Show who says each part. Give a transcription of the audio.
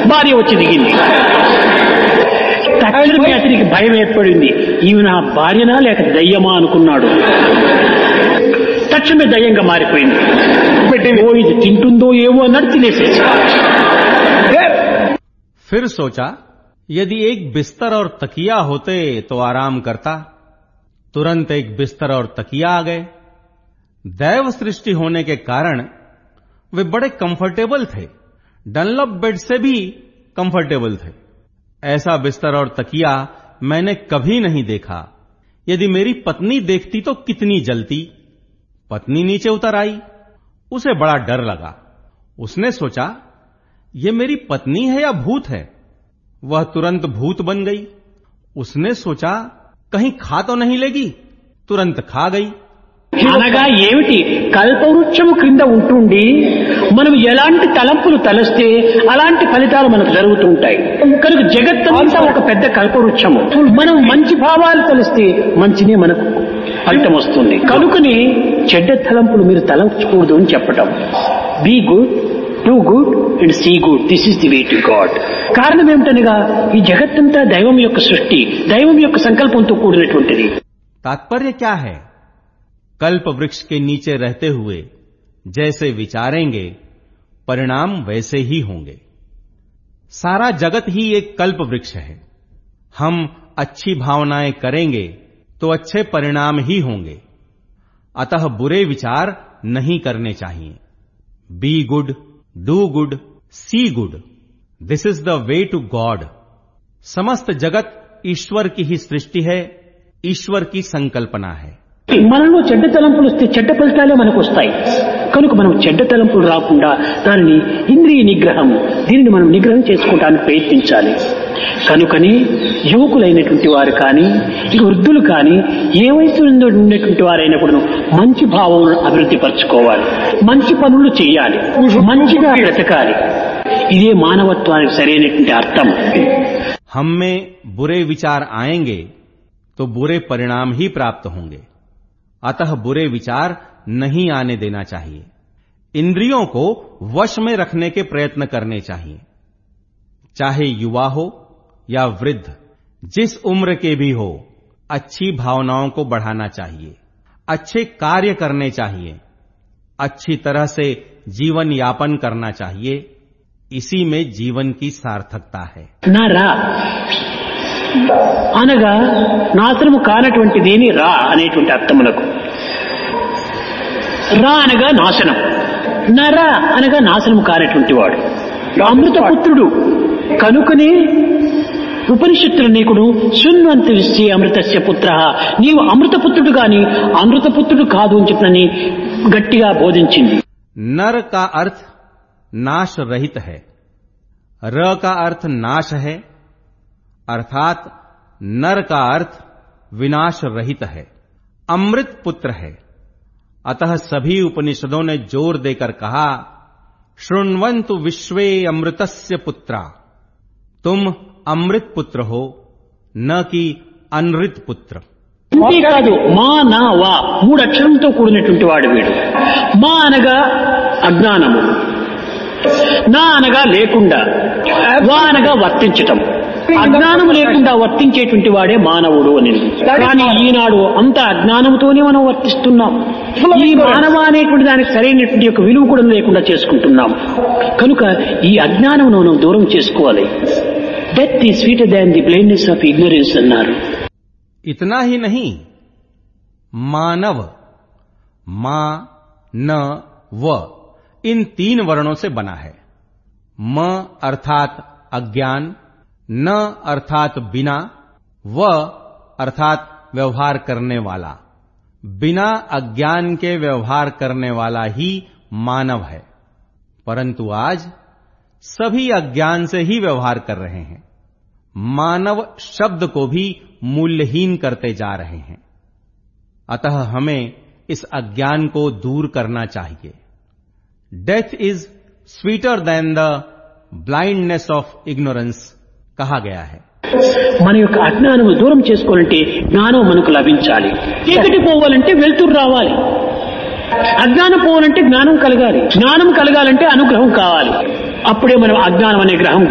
Speaker 1: భార్య వచ్చి దిగింది. తక్షణమే అతనికి భయం ఏర్పడింది. ఈమె నా భార్యనా లేక దయ్యమా అనుకున్నాడు. తక్షణమే దయ్యంగా మారిపోయింది. ఓ ఇది తింటుందో ఏమో అన్నట్టు తినేసేసి.
Speaker 2: फिर सोचा यदि एक बिस्तर और तकिया होते तो आराम करता. तुरंत एक बिस्तर और तकिया आ गए. दैव सृष्टि होने के कारण वे बड़े कंफर्टेबल थे. डनलप बेड से भी कंफर्टेबल थे. ऐसा बिस्तर और तकिया मैंने कभी नहीं देखा. यदि मेरी पत्नी देखती तो कितनी जलती. पत्नी नीचे उतर आई. उसे बड़ा डर लगा. उसने सोचा ये मेरी पत्नी है या भूत है. वह तुरंत भूत बन गई. उसने सोचा कहीं खा तो नहीं लेगी. तुरंत खा गई.
Speaker 1: అనగా ఏమిటి, కల్పవృక్షము క్రింద ఉంటుండి మనం ఎలాంటి తలంపులు తలస్తే అలాంటి ఫలితాలు మనకు జరుగుతూ ఉంటాయి. కనుక జగత్తంతా ఒక పెద్ద కల్పవృక్షము. మనం మంచి భావాలు తలిస్తే మంచినే మనకు ఫలితం వస్తుంది. కనుకని చెడ్డ తలంపులు మీరు తలంచకూడదు అని చెప్పటం. Be good, do good and see good. This is the way to God. కారణం ఏమిటనగా ఈ జగత్తంతా దైవం యొక్క సృష్టి, దైవం యొక్క సంకల్పంతో కూడినటువంటిది.
Speaker 2: तात्पर्य क्या है? कल्प वृक्ष के नीचे रहते हुए जैसे विचारेंगे परिणाम वैसे ही होंगे. सारा जगत ही एक कल्प वृक्ष है. हम अच्छी भावनाएं करेंगे तो अच्छे परिणाम ही होंगे. अतः बुरे विचार नहीं करने चाहिए. Be good, do good, C good. This is the way to God. समस्त जगत ईश्वर की ही सृष्टि है, ईश्वर की संकल्पना है.
Speaker 1: మనలో చెడ్డ తలంపులు వస్తే చెడ్డ ఫలితాలే మనకు వస్తాయి. కనుక మనం చెడ్డ తలంపులు రాకుండా దానిని ఇంద్రియ నిగ్రహం, దీనిని మనం నిగ్రహం చేసుకోవడానికి ప్రయత్నించాలి. కనుకని యువకులైనటువంటి వారు కానీ ఇక వృద్ధులు కానీ ఏ వయసు ఉండేటువంటి వారైనప్పుడు మంచి భావములను అభివృద్ధి పరచుకోవాలి. మంచి పనులు చేయాలి, మంచిగా బ్రతకాలి. ఇదే మానవత్వానికి సరైనటువంటి అర్థం.
Speaker 2: हम में बुरे विचार आएंगे तो बुरे परिणाम ही प्राप्त होंगे. अतः बुरे विचार नहीं आने देना चाहिए. इंद्रियों को वश में रखने के प्रयत्न करने चाहिए. चाहे युवा हो या वृद्ध, जिस उम्र के भी हो, अच्छी भावनाओं को बढ़ाना चाहिए. अच्छे कार्य करने चाहिए. अच्छी तरह से जीवन यापन करना चाहिए. इसी में जीवन की सार्थकता है.
Speaker 1: నారా అనగా నాశనము కానటువంటిదేని రా అనేటువంటి అర్థములకు. రా అనగా నాశనం, నరా అనగా నాశనము కానటువంటి వాడు, అమృతపుత్రుడు. కనుకనే ఉపనిషత్తులు నీకుడు శృణ్వంత విశ్చే అమృతస్య పుత్ర, నీవు అమృతపుత్రుడు గాని అమృతపుత్రుడు కాదు అని చెప్పని గట్టిగా బోధించింది.
Speaker 2: नर का अर्थ नाश रहित है. र का अर्थ नाश है, अर्थात नर का अर्थ विनाश रहित है, अमृत पुत्र है. अतः सभी उपनिषदों ने जोर देकर कहा शृण्वन्तु विश्वे अमृतस्य पुत्रा. तुम अमृत पुत्र हो, न कि अनृत पुत्र.
Speaker 1: అంతేకాదు మా నా వా మూడు అక్షరంతో కూడినటువంటి వాడు వీడు. మా అనగా అజ్ఞానము, నా అనగా లేకుండా, వా అనగా వర్తించటం. అజ్ఞానము లేకుండా వర్తించేటువంటి వాడే మానవుడు అని. కానీ ఈనాడు అంత అజ్ఞానంతోనే మనం వర్తిస్తున్నాం. ఈ మానవ అనేటువంటి దానికి సరైనటువంటి యొక్క విలువ కూడా లేకుండా చేసుకుంటున్నాం. కనుక ఈ అజ్ఞానమును మనం దూరం చేసుకోవాలి. Death is sweeter than the blindness of ignorance అన్నారు.
Speaker 2: इतना ही नहीं, मानव, मा, न, व इन 3 वर्णों से बना है. म अर्थात अज्ञान, न अर्थात बिना, व अर्थात व्यवहार करने वाला. बिना अज्ञान के व्यवहार करने वाला ही मानव है. परंतु आज सभी अज्ञान से ही व्यवहार कर रहे हैं. मानव शब्द को भी मूल्यहीन करते जा रहे हैं. अतः हमें इस अज्ञान को दूर करना चाहिए. Death is sweeter than the blindness of ignorance कहा गया है.
Speaker 1: మన యొక్క అజ్ఞానము దూరం చేసుకోవాలంటే జ్ఞానం మనకు లభించాలి. చీకటి పోవాలంటే వెలుతురు రావాలి. అజ్ఞానం పోవాలంటే జ్ఞానం కలగాలి. జ్ఞానం కలగాలంటే అనుగ్రహం కావాలి. అప్పుడే మనం అజ్ఞానం అనే గ్రహం